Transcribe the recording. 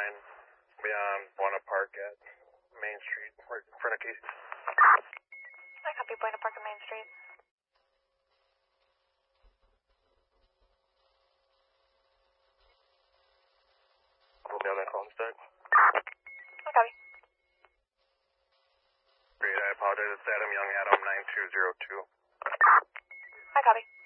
beyond Buena Park at Main Street, right in front of Casey. I copy Buena Park and Main Street. We'll be on that call instead. I copy. Great, I apologize. It's Adam Young, Adam 9202. I copy.